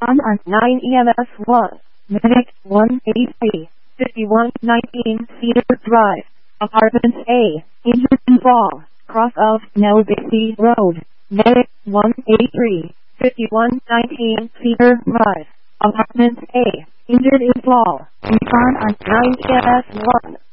on 9 EMS 1, Medic 183, 5119 Cedar Drive, Apartment A, injured in fall, cross of Nelbixie Road, Medic 183, 5119 Cedar Drive, Apartment A, injured in fall, respond on 9 EMS 1.